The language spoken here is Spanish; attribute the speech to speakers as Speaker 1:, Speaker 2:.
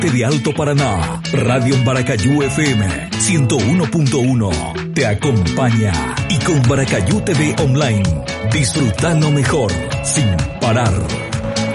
Speaker 1: norte de Alto Paraná. Radio Baracayú FM 101.1 te acompaña, y con Baracayú TV Online disfruta lo mejor sin parar.